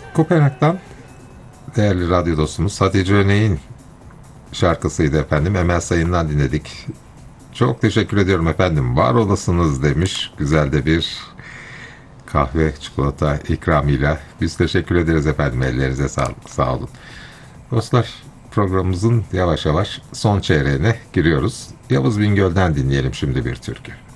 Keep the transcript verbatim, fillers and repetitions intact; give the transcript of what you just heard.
Kopenhag'dan değerli radyo dostumuz Hatice Örneğin şarkısıydı efendim. Emel Sayın'dan dinledik. Çok teşekkür ediyorum efendim. Var olasınız demiş. Güzel de bir kahve, çikolata ikramıyla. Biz teşekkür ederiz efendim. Ellerinize sağlık. Sağ olun. Dostlar, programımızın yavaş yavaş son çeyreğine giriyoruz. Yavuz Bingöl'den dinleyelim şimdi bir türkü.